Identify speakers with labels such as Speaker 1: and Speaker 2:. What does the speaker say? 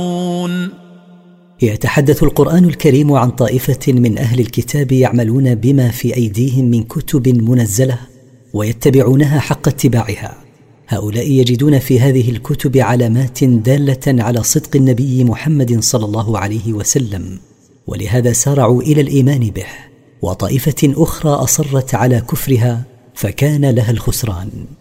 Speaker 1: يتحدث القرآن الكريم عن طائفة من أهل الكتاب يعملون بما في أيديهم من كتب منزلة ويتبعونها حق اتباعها. هؤلاء يجدون في هذه الكتب علامات دالة على صدق النبي محمد صلى الله عليه وسلم، ولهذا سارعوا إلى الإيمان به. وطائفة أخرى أصرت على كفرها فكان لها الخسران.